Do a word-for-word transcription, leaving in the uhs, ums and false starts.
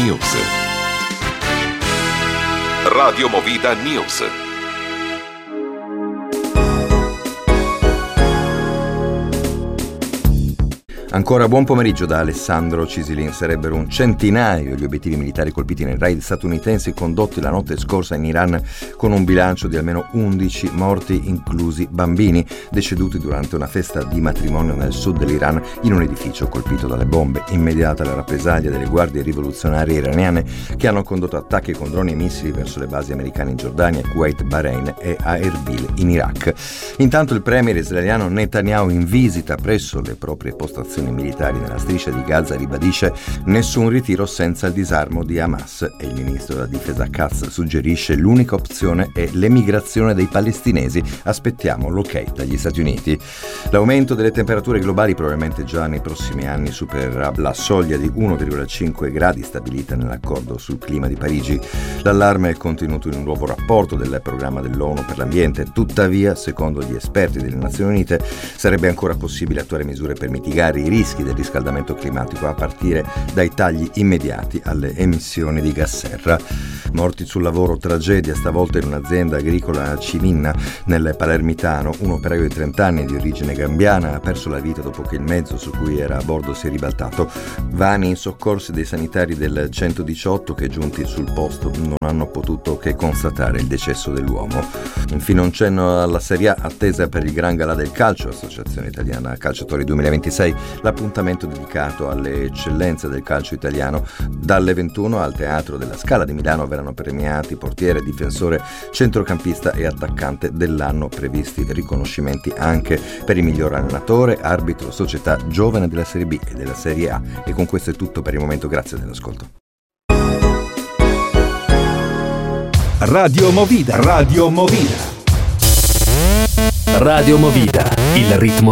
News. Radio Movida News. Ancora buon pomeriggio da Alessandro Cisilin. Sarebbero un centinaio gli obiettivi militari colpiti nei raid statunitensi condotti la notte scorsa in Iran, con un bilancio di almeno undici morti, inclusi bambini, deceduti durante una festa di matrimonio nel sud dell'Iran in un edificio colpito dalle bombe. Immediata la rappresaglia delle guardie rivoluzionarie iraniane che hanno condotto attacchi con droni e missili verso le basi americane in Giordania, Kuwait, Bahrain e a Erbil in Iraq. Intanto il premier israeliano Netanyahu, in visita presso le proprie postazioni militari nella striscia di Gaza, ribadisce nessun ritiro senza il disarmo di Hamas, e il ministro della difesa Katz suggerisce l'unica opzione è l'emigrazione dei palestinesi. Aspettiamo l'ok dagli Stati Uniti. L'aumento delle temperature globali probabilmente già nei prossimi anni supererà la soglia di uno virgola cinque gradi stabilita nell'accordo sul clima di Parigi. L'allarme è contenuto in un nuovo rapporto del programma dell'ONU per l'ambiente. Tuttavia, secondo gli esperti delle Nazioni Unite, sarebbe ancora possibile attuare misure per mitigare i rischi del riscaldamento climatico, a partire dai tagli immediati alle emissioni di gas serra. Morti sul lavoro, tragedia stavolta in un'azienda agricola a Ciminna, nel Palermitano. Un operaio di trenta anni di origine gambiana ha perso la vita dopo che il mezzo su cui era a bordo si è ribaltato. Vani i soccorsi dei sanitari del centodiciotto che, giunti sul posto, non hanno potuto che constatare il decesso dell'uomo. Infine un cenno alla Serie A, attesa per il Gran Galà del Calcio, Associazione Italiana Calciatori duemilaventisei, l'appuntamento dedicato alle eccellenze del calcio italiano. Dalle ventuno al Teatro della Scala di Milano verranno premiati portiere, difensore, centrocampista e attaccante dell'anno, previsti riconoscimenti anche per il miglior allenatore, arbitro, società giovane della Serie B e della Serie A. E con questo è tutto per il momento, grazie dell'ascolto. Radio Movida, Radio Movida. Radio Movida, il ritmo